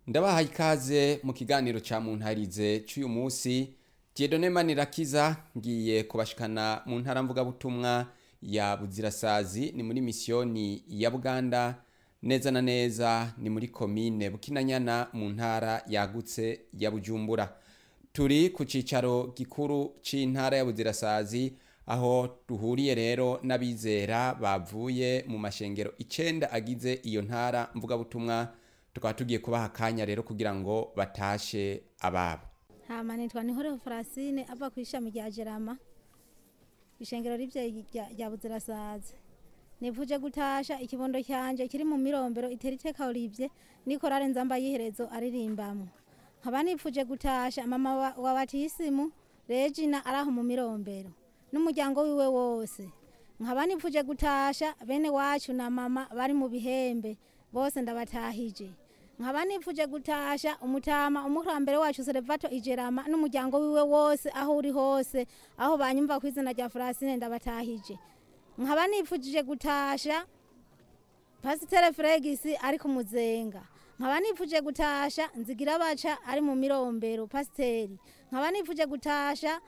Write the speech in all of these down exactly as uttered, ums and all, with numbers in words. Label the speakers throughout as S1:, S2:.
S1: Ndabaha ikaze mu kiganiro ca Muntarize c'uyu musi. Dieudonné Manirakiza ngiye kubashikana mu ntara mvuga butumwa ya Buzirasazi, ni muri misiyoni ya Buganda, neza na neza ni muri komine Bukinanyana mu ntara yagutse ya Bujumbura. Turi ku cicaro gikuru c'intara ya Buzirasazi, aho duhuriye rero n'abizera bavuye mu mashengero icenda agize iyo ntara mvuga butumwa. Tukaba tugiye kubaha akanya rero kugira ngo batashe ababo.
S2: Hama nitwa Nihoreho Francine ava kw'ishami rya Jerama, ishengero rivye rya Buzirasazi. Nivuje gutasha ikibondo cyanje kiri mu mirombero iteriteka Olivier nikorare nzamba yiherezo aririmbamwe. Nkaba nivuje gutasha mama wa, wa batisimu Regina araho mu mirombero n'umuryango wiwe wose. Nkaba nivuje gutasha bene wacu na mama bari mu bihembe bose ndabatahije. Nkaba nivuje gutasha umutama umukurambere wacu Serevato Ijerama n'umuryango wiwe wose aho uri hose, aho banyumva kw'izina rya Francine ndabatahije. Nkaba nivuje gutasha Pasiteri Fregis ari ku Muzenga. Nkaba nivuje gutasha Nzigira baca ari mu mirombero Pasiteri. Nkaba nivuje gutasha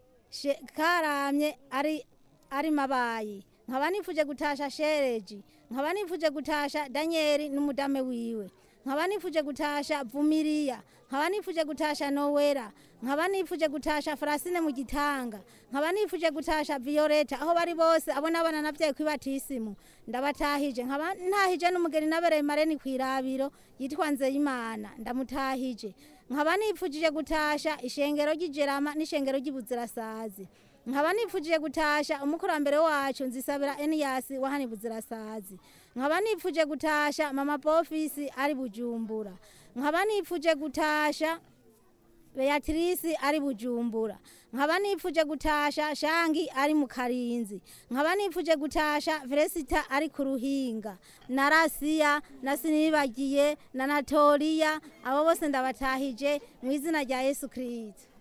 S2: Karamye ari ari Mabayi. Nkaba nivuje gutasha Shereji. Nkaba nivuje gutasha Danieli n'umudame wiwe. Nkaba nivuje gutasha Vumiriya. Nkaba nivuje gutasha Nowera. Nkaba nivuje gutasha Francine mu Gitanga. Nkaba nivuje gutasha Violeta aho bari bose abona abana navye kwibatisimu ndabatahije. Nkaba ntahije n'umugeni nabereye Mareni kwirabiro yitwa Nzeyimana ndamutahije. Nkaba nivuje gutasha ishengero ry'Ijerama n'ishengero ry'Ibuzirasazi. Nkaba nivuje gutasha umukurambere wacu Nzisabira Enias wahani Buzirasazi. Nkaba nivuje gutasha mama Bofisi ari Bujumbura. Nkaba nivuje gutasha Beatrice ari Bujumbura. Nkaba nivuje gutasha Shangi ari mu Karinzi. Nkaba nivuje gutasha Felicita ari ku Ruhinga, na Rasiya na Sinibagiye na Natolia, abo bose ndabatahije mu izina rya Yesu Kristo.